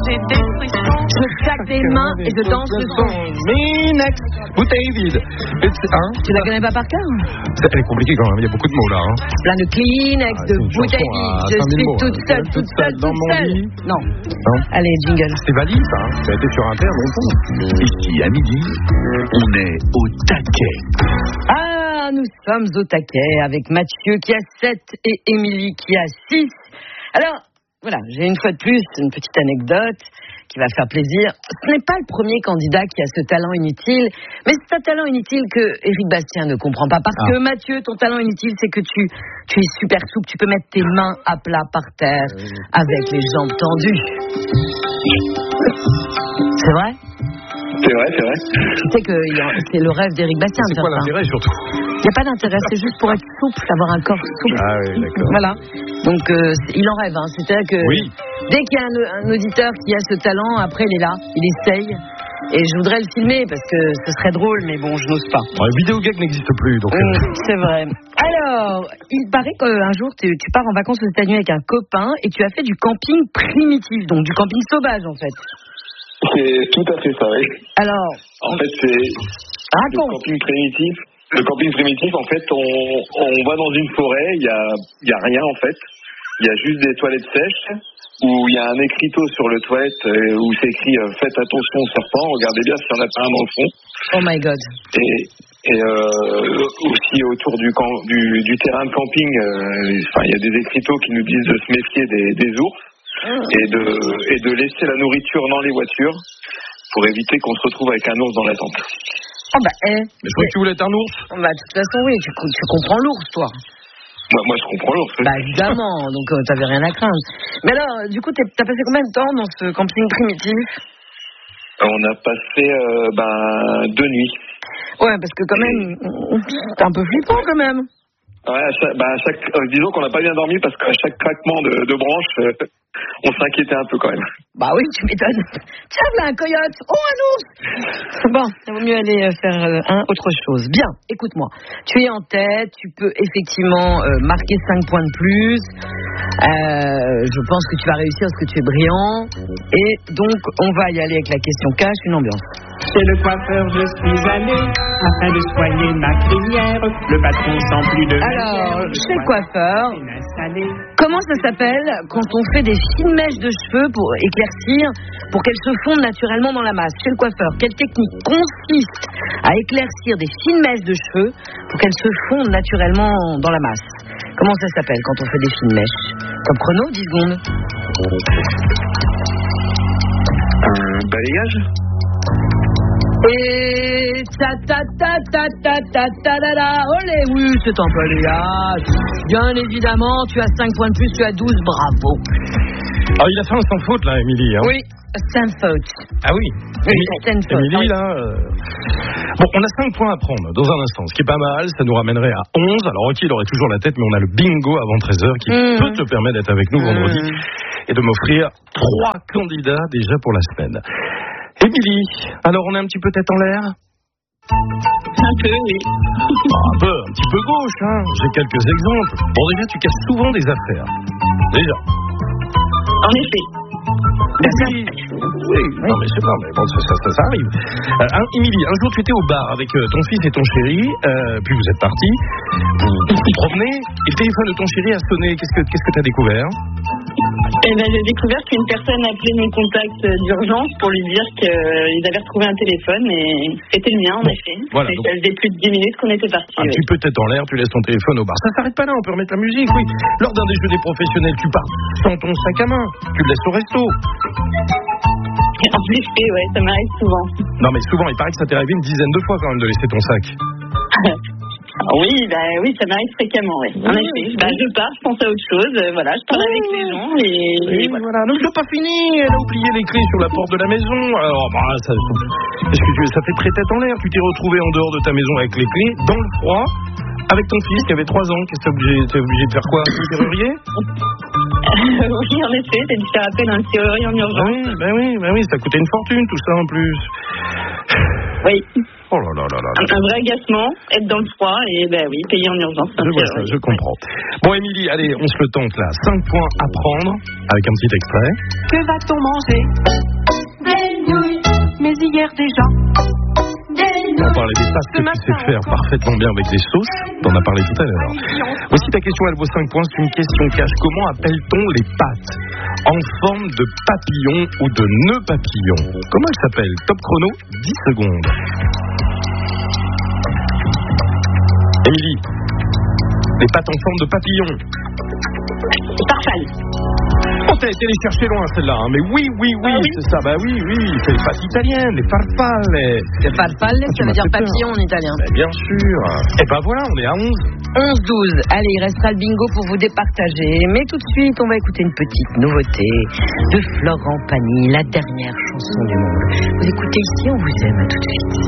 j'ai des frissons. Je claque des mains et je danse le son. Kleenex, bouteille vide. Tu la connais pas par cœur? Elle est compliquée quand même, il y a beaucoup de mots là. Plein de Kleenex, de bouteilles vides. Je suis toute seule. Non. Allez, jingle. C'est valide, ça. Ça a été sur Inter longtemps. Ici, à midi, on est au taquet. Ah, nous sommes au taquet avec Mathieu qui a 7 et Émilie qui a 6. Alors, voilà, j'ai une fois de plus une petite anecdote qui va faire plaisir. Ce n'est pas le premier candidat qui a ce talent inutile, mais c'est un talent inutile que Éric Bastien ne comprend pas. Parce que Mathieu, ton talent inutile, c'est que tu es super souple, tu peux mettre tes mains à plat par terre avec les jambes tendues. C'est vrai ? C'est vrai. Tu sais que c'est le rêve d'Éric Bastien de C'est faire quoi ça. l'intérêt surtout? Il n'y a pas d'intérêt, c'est juste pour être souple, avoir un corps souple. Ah oui, d'accord. Voilà. Donc, il en rêve. Hein. C'est-à-dire que dès qu'il y a un auditeur qui a ce talent, après, il est là, il essaye. Et je voudrais le filmer parce que ce serait drôle, mais bon, je n'ose pas. Ouais, vidéo gag n'existe plus, donc. C'est vrai. Alors, il paraît qu'un jour, tu pars en vacances aux États-Unis avec un copain et tu as fait du camping primitif, donc du camping sauvage, en fait. C'est tout à fait ça, oui. Alors, en fait, c'est le camping primitif. Le camping primitif, en fait, on va dans une forêt, il y a rien, en fait. Il y a juste des toilettes sèches, où il y a un écriteau sur le toilette, où c'est écrit « Faites attention aux serpents, regardez bien s'il n'y en a pas un dans le fond ». Oh my God. Et aussi autour du terrain de camping, il y a des écriteaux qui nous disent de se méfier des ours. Et de laisser la nourriture dans les voitures pour éviter qu'on se retrouve avec un ours dans la tente. Oh bah, Mais je croyais que tu voulais être un ours. Bah, de toute façon, oui, tu comprends l'ours, toi. Moi, je comprends l'ours. Bah, évidemment, donc t'avais rien à craindre. Mais alors, du coup, t'as passé combien de temps dans ce camping primitif? On a passé 2 nuits. Ouais, parce que quand même, c'est un peu flippant quand même. Ouais, disons qu'on n'a pas bien dormi parce qu'à chaque craquement de branche, on s'inquiétait un peu quand même. Bah oui, tu m'étonnes. Tiens, là, un coyote. Oh, un ours. Bon, il vaut mieux aller faire autre chose. Bien, écoute-moi. Tu es en tête, tu peux effectivement marquer 5 points de plus. Je pense que tu vas réussir parce que tu es brillant. Et donc, on va y aller avec la question cash, une ambiance. Chez le coiffeur, je suis allé afin de soigner ma crinière. Le patron sans plus de... Alors, chez le coiffeur, comment ça s'appelle quand on fait des fines mèches de cheveux pour éclaircir, pour qu'elles se fondent naturellement dans la masse? Chez le coiffeur, quelle technique consiste à éclaircir des fines mèches de cheveux pour qu'elles se fondent naturellement dans la masse? Comment ça s'appelle quand on fait des fines mèches? Top chrono, 10 secondes. Un balayage? Et ta-ta-ta-ta-ta-ta-ta-da-da. Olé, oui, c'est un balayage. Bien évidemment, tu as 5 points de plus, tu as 12, bravo. Ah, il a fait un sans faute, là, Émilie. Hein. Oui, sans faute. Ah oui. Émilie, là... Bon, on a 5 points à prendre dans un instant, ce qui est pas mal, ça nous ramènerait à 11. Alors, ok, il aurait toujours la tête, mais on a le bingo avant 13h qui peut te permettre d'être avec nous vendredi et de m'offrir 3 candidats déjà pour la semaine. Émilie, alors on est un petit peu tête en l'air? Un peu, oui. Un petit peu gauche, hein. J'ai quelques exemples. Bon, déjà, tu casses souvent des affaires. Déjà. En effet. Oui. Non, mais c'est pas, mais bon, ça arrive. Émilie, un jour tu étais au bar avec ton fils et ton chéri, puis vous êtes partis, vous vous promenez, et le téléphone de ton chéri a sonné. Qu'est-ce que tu as découvert? J'ai découvert qu'une personne appelait mon contact d'urgence pour lui dire qu'ils avaient retrouvé un téléphone et c'était le mien en effet. Voilà, ça faisait plus de 10 minutes qu'on était partis. Un petit peu tête en l'air, tu laisses ton téléphone au bar. Ça s'arrête pas là, on peut remettre la musique, oui. Lors d'un déjeuner professionnel, tu pars sans ton sac à main, tu le laisses au resto. En effet, ouais, ça m'arrive souvent. Non mais souvent, il paraît que ça t'est arrivé une dizaine de fois quand même de laisser ton sac. Oui, ça m'arrive fréquemment, ouais. En effet. Je pars, je pense à autre chose, voilà, je parle avec les gens et voilà. Donc, c'est pas fini, elle a oublié les clés sur la porte de la maison. Alors, ça fait très tête en l'air. Tu t'es retrouvé en dehors de ta maison avec les clés, dans le froid, avec ton fils qui avait 3 ans. Qu'est-ce que t'es obligé de faire quoi? Un serrurier? Oui, en effet, t'as dû faire appel à un serrurier en urgence. Oui, ça coûtait une fortune, tout ça en plus. Oui. Oh là là là là. Un vrai agacement, être dans le froid et payer en urgence. Je vois ça, je comprends. Bon, Émilie, allez, on se le tente là. 5 points à prendre avec un petit extrait. Que va-t-on manger hier déjà. On parlait des pâtes que tu sais faire parfaitement bien avec des sauces. T'en as parlé tout à l'heure. Voici ta question, elle vaut 5 points. C'est une question cash. Comment appelle-t-on les pâtes en forme de papillon ou de nœud papillon? Comment elles s'appellent? Top chrono, 10 secondes. Émilie, les pâtes en forme de papillon. Farfalle. Oh, t'as été les chercher loin celle-là, hein. Mais oui, c'est ça. Bah oui, c'est les pâtes italiennes, les farfalle. Les farfalle, ça veut dire papillon en italien. Bah, bien sûr. Et ben voilà, on est à 11. 11-12. Allez, il restera le bingo pour vous départager. Mais tout de suite, on va écouter une petite nouveauté de Florent Pagny, la dernière chanson du monde. Vous écoutez ici, on vous aime. À tout de suite.